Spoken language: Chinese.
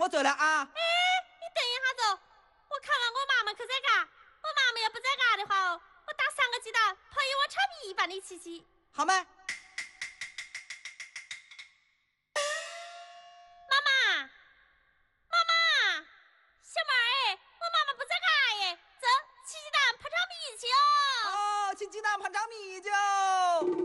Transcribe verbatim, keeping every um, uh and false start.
我走了啊。 哎，你等一下子，我看看我妈妈可在家。我妈妈要不在家的话哦，我打三个鸡蛋，泡一碗炒米饭的吃去。 好吗？